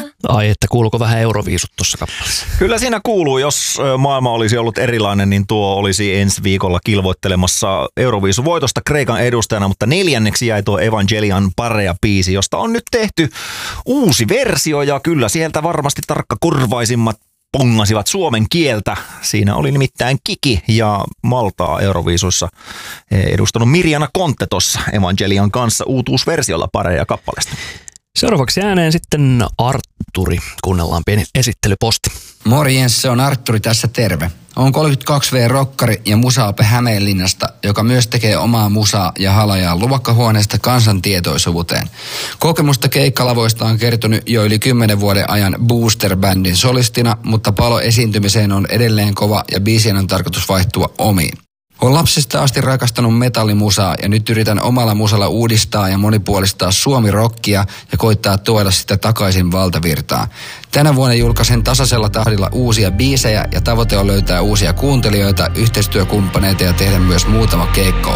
Ai, että kuuluuko vähän Euroviisut tuossa kappaleessa? Kyllä siinä kuuluu, jos maailma olisi ollut erilainen, niin tuo olisi ensi viikolla kilvoittelemassa Euroviisuvoitosta Kreikan edustajana, mutta 4. jäi tuo Evangelian Parea-biisi, josta on nyt tehty uusi versio ja kyllä sieltä varmasti tarkkakorvaisimmat pongasivat suomen kieltä. Siinä oli nimittäin Kiki ja Maltaa Euroviisuissa edustanut Mirjana Kontte tuossa Evangelian kanssa uutuusversiolla Parea-kappaleesta. Seuraavaksi ääneen sitten Artturi. Kuunnellaan pieni esittelyposti. Morjens, se on Artturi tässä, terve. On 32V-rokkari ja musaape Hämeenlinnasta, joka myös tekee omaa musaa ja halajaa Luvakkahuoneesta kansantietoisuuteen. Kokemusta keikkalavoista on kertynyt jo yli 10 vuoden ajan Booster-bändin solistina, mutta palo esiintymiseen on edelleen kova ja biisien on tarkoitus vaihtua omiin. Olen lapsesta asti rakastanut metallimusaa ja nyt yritän omalla musalla uudistaa ja monipuolistaa suomi-rockia ja koittaa tuoda sitä takaisin valtavirtaan. Tänä vuonna julkaisen tasaisella tahdilla uusia biisejä ja tavoite on löytää uusia kuuntelijoita, yhteistyökumppaneita ja tehdä myös muutama keikka